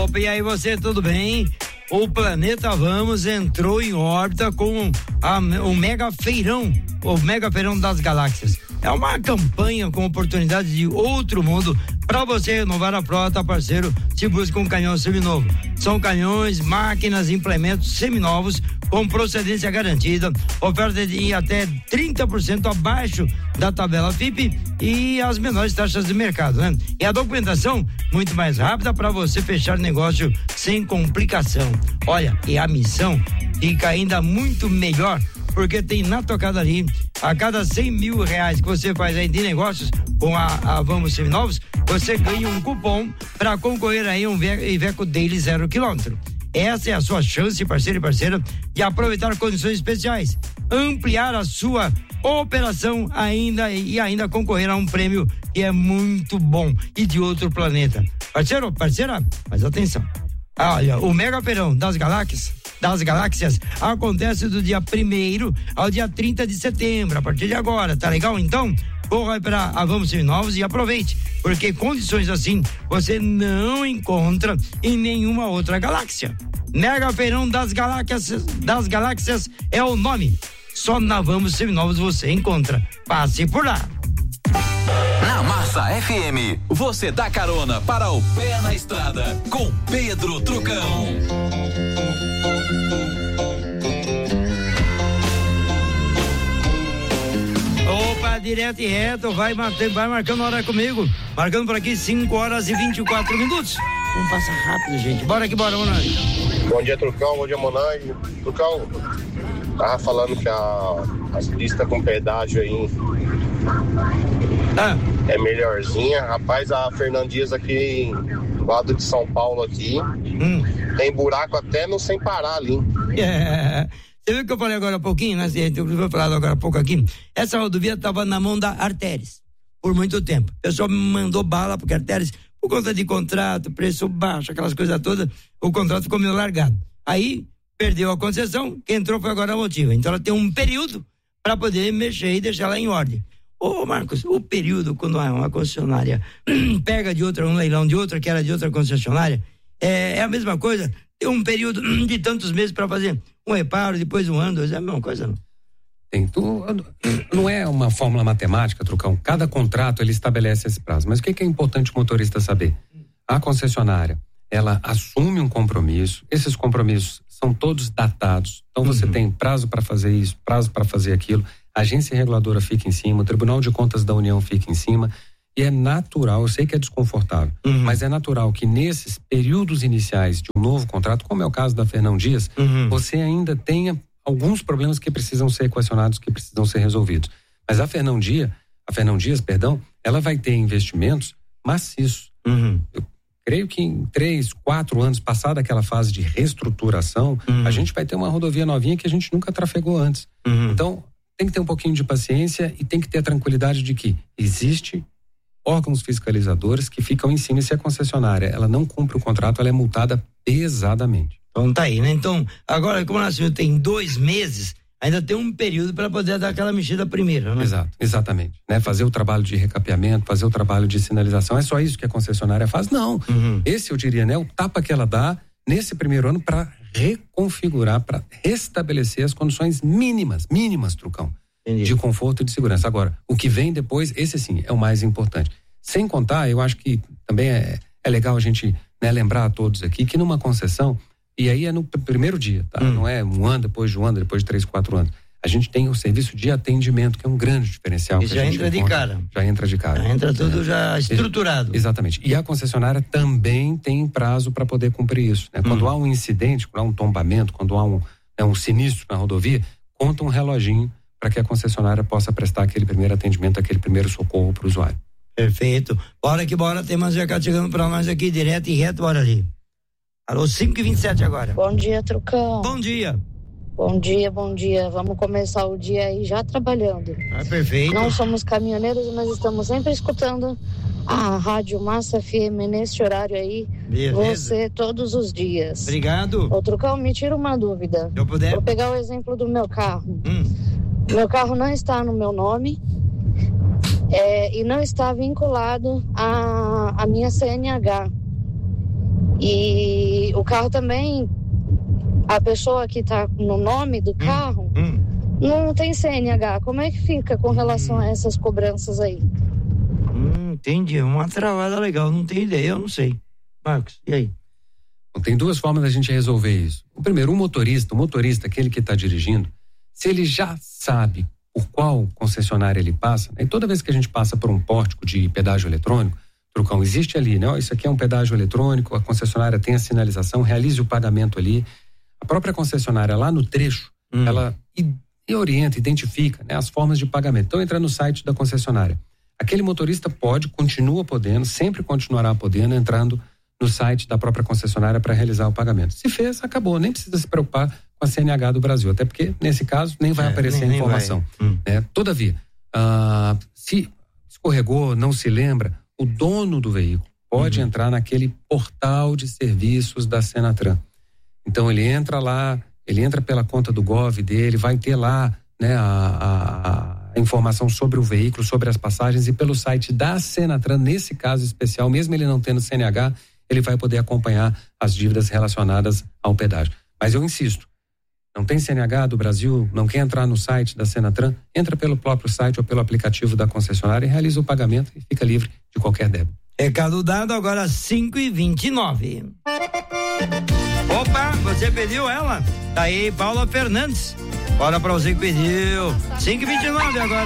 Opa, e aí você, tudo bem? O Planeta Vamos entrou em órbita com o Mega Feirão, o Mega Feirão das Galáxias. É uma campanha com oportunidades de outro mundo para você renovar a frota, parceiro. Se busca um caminhão seminovo. São caminhões, máquinas, implementos seminovos com procedência garantida, oferta de até 30% abaixo da tabela FIPE e as menores taxas de mercado, né? E a documentação muito mais rápida para você fechar negócio sem complicação. Olha, e a missão fica ainda muito melhor, porque tem na tocada ali, a cada 100 mil reais que você faz aí de negócios com a Vamos Seminovos, você ganha um cupom para concorrer aí um Iveco Daily 0 km. Essa é a sua chance, parceiro e parceira, de aproveitar condições especiais, ampliar a sua operação ainda concorrer a um prêmio que é muito bom e de outro planeta. Parceiro, parceira, mas atenção. Olha, o Mega Feirão das Galáxias acontece do dia 1º ao dia 30 de setembro, a partir de agora, tá legal? Então, corra para a Vamos Seminovos e aproveite, porque condições assim você não encontra em nenhuma outra galáxia. Mega Feirão das Galáxias é o nome. Só na Vamos Seminovos você encontra. Passe por lá. Na Massa FM, você dá carona para o Pé na Estrada com Pedro Trucão. Opa, direto e reto, vai marcando hora comigo. Marcando por aqui 5h24. Vamos passar rápido, gente. Bora que bora, Monarque. Bom dia, Trucão. Bom dia, Monarque. Trucão, tava falando que as pistas com pedágio aí é melhorzinha. Rapaz, a Fernandias aqui do lado de São Paulo aqui tem buraco até no sem parar ali. Você viu que eu falei agora há pouquinho, né? Eu vou falar agora há pouco aqui. Essa rodovia estava na mão da Artéries por muito tempo. O pessoal me mandou bala porque a Artéries, por conta de contrato, preço baixo, aquelas coisas todas, o contrato ficou meio largado. Aí perdeu a concessão, quem entrou foi agora a Motiva. Então ela tem um período para poder mexer e deixar ela em ordem. Ô Marcos, o período quando uma concessionária pega de outra, um leilão de outra, que era de outra concessionária, é a mesma coisa. Tem um período de tantos meses para fazer um reparo, depois um ano, 2, é a mesma coisa, não? Não é uma fórmula matemática, Trucão. Cada contrato ele estabelece esse prazo. Mas o que é importante o motorista saber? A concessionária, ela assume um compromisso. Esses compromissos são todos datados. Então você tem prazo para fazer isso, prazo para fazer aquilo. A agência reguladora fica em cima, o Tribunal de Contas da União fica em cima. E é natural, eu sei que é desconfortável, mas é natural que nesses períodos iniciais de um novo contrato, como é o caso da Fernão Dias, você ainda tenha alguns problemas que precisam ser equacionados, que precisam ser resolvidos. Mas a Fernão Dias, ela vai ter investimentos maciços. Eu creio que em 3, 4 anos, passada aquela fase de reestruturação, a gente vai ter uma rodovia novinha que a gente nunca trafegou antes. Então, tem que ter um pouquinho de paciência e tem que ter a tranquilidade de que existe órgãos fiscalizadores que ficam em cima, e se a concessionária ela não cumpre o contrato, ela é multada pesadamente. Então tá aí, né? Então, agora, como nós tem 2 meses, ainda tem um período para poder dar aquela mexida primeiro, né? Exatamente. Né? Fazer o trabalho de recapeamento, fazer o trabalho de sinalização, é só isso que a concessionária faz? Não. Esse, eu diria, né? O tapa que ela dá nesse primeiro ano para reconfigurar, para restabelecer as condições mínimas, Trucão. Entendi. De conforto e de segurança. Agora, o que vem depois, esse sim, é o mais importante. Sem contar, eu acho que também é legal a gente, né, lembrar a todos aqui que numa concessão, e aí é no primeiro dia, tá? Não é um ano, depois de um ano, depois de 3, 4 anos. A gente tem o serviço de atendimento, que é um grande diferencial. E já entra de cara. Já entra de cara. Já entra tudo já estruturado. Exatamente. E a concessionária também tem prazo para poder cumprir isso, né? Quando há um incidente, quando há um tombamento, quando há um sinistro na rodovia, conta um reloginho para que a concessionária possa prestar aquele primeiro atendimento, aquele primeiro socorro para o usuário. Perfeito. Bora que bora, tem mais recado chegando para nós aqui, direto e reto, bora ali. Alô, 5h27 agora. Bom dia, Trucão. Bom dia. Bom dia. Vamos começar o dia aí já trabalhando. Perfeito. Não somos caminhoneiros, mas estamos sempre escutando a Rádio Massa FM nesse horário aí. Beleza. Você todos os dias. Obrigado. Ô, Trucão, me tira uma dúvida. Se eu puder. Vou pegar o exemplo do meu carro. Meu carro não está no meu nome e não está vinculado à minha CNH. E o carro também, a pessoa que está no nome do carro não tem CNH. Como é que fica com relação a essas cobranças aí? Entendi, uma travada legal, não tenho ideia, eu não sei. Marcos, e aí? Tem duas formas da gente resolver isso. O primeiro, o motorista, aquele que está dirigindo, se ele já sabe por qual concessionária ele passa, e toda vez que a gente passa por um pórtico de pedágio eletrônico, Trucão, existe ali, né? Isso aqui é um pedágio eletrônico, a concessionária tem a sinalização, realize o pagamento ali. A própria concessionária lá no trecho, ela orienta, identifica, né, as formas de pagamento. Então entra no site da concessionária. Aquele motorista continua podendo, sempre continuará podendo, entrando no site da própria concessionária para realizar o pagamento. Se fez, acabou, nem precisa se preocupar com a CNH do Brasil, até porque nesse caso nem vai aparecer a informação. Todavia, se escorregou, não se lembra, o dono do veículo pode entrar naquele portal de serviços da Senatran. Então ele entra lá, ele entra pela conta do Gov dele, vai ter lá, né, a informação sobre o veículo, sobre as passagens, e pelo site da Senatran, nesse caso especial, mesmo ele não tendo CNH, ele vai poder acompanhar as dívidas relacionadas ao pedágio. Mas eu insisto, não tem CNH do Brasil, não quer entrar no site da Senatran, entra pelo próprio site ou pelo aplicativo da concessionária e realiza o pagamento e fica livre de qualquer débito. Recado dado, agora 5h29. Opa, você pediu ela? Tá aí, Paula Fernandes. Bora pra você que pediu. 5h29 agora.